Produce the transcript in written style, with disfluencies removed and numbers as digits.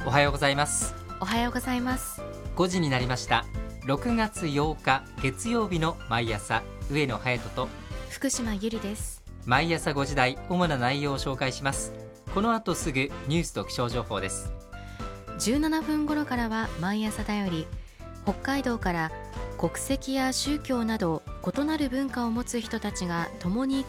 おはようございます。 おはようございます。 5時になりました。6月8日月曜日の毎朝、上野隼人と福島ゆりです。 毎朝5時台、主な内容を紹介します。この後すぐニュースと気象情報です。 17分頃からは毎朝だより、北海道から国籍や宗教など異なる文化を持つ人たちが共に生